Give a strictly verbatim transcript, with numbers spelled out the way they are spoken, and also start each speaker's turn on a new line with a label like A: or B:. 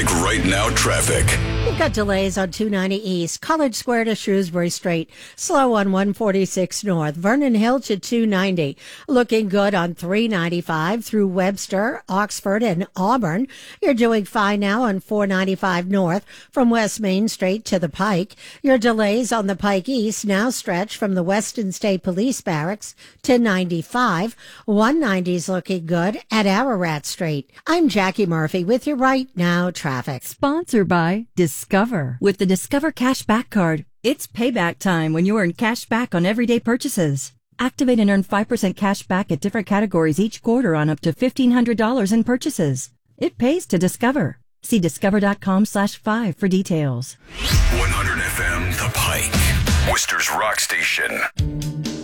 A: Right now, traffic.
B: You've got delays on two ninety East, College Square to Shrewsbury Street, slow on one forty-six North, Vernon Hill to two ninety, looking good on three ninety-five through Webster, Oxford, and Auburn. You're doing fine now on four ninety-five North from West Main Street to the Pike. Your delays on the Pike East now stretch from the Weston State Police Barracks to ninety-five. one ninety's looking good at Ararat Street. I'm Jackie Murphy with your Right Now traffic.
C: Sponsored by Discover. With the Discover Cashback Card, it's payback time when you earn cash back on everyday purchases. Activate and earn five percent cash back at different categories each quarter on up to fifteen hundred dollars in purchases. It pays to Discover. See discover.com slash five for details.
A: one hundred F M, The Pike, Worcester's rock station.